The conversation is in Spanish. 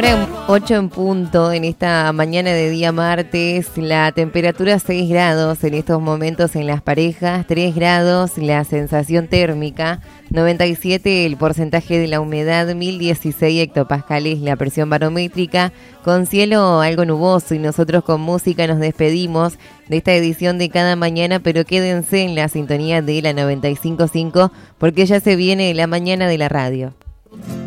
Ahora 8 en punto en esta mañana de día martes, la temperatura 6 grados en estos momentos en las parejas, 3 grados la sensación térmica, 97 el porcentaje de la humedad, 1016 hectopascales la presión barométrica, con cielo algo nuboso y nosotros con música nos despedimos de esta edición de Cada Mañana, pero quédense en la sintonía de la 95.5 porque ya se viene la mañana de la radio.